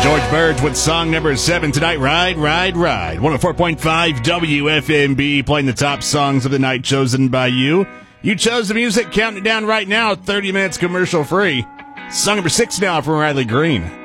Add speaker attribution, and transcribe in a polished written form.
Speaker 1: George Burge with song number 7 tonight, Ride, Ride, Ride. 104.5 WFMB, playing the top songs of the night chosen by you. You chose the music, counting it down right now, 30 minutes commercial free. Song number 6 now from Riley Green.